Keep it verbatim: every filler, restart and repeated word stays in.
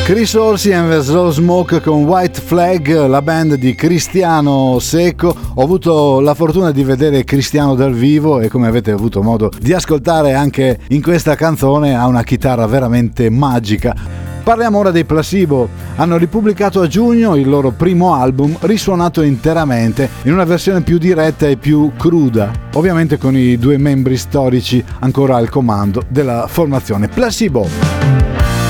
Chris Orsi and the Slow Smoke con White Flag, la band di Cristiano Secco. Ho avuto la fortuna di vedere Cristiano dal vivo e, come avete avuto modo di ascoltare anche in questa canzone, ha una chitarra veramente magica. Parliamo ora dei Placebo. Hanno ripubblicato a giugno il loro primo album, risuonato interamente in una versione più diretta e più cruda, ovviamente con i due membri storici ancora al comando della formazione. Placebo.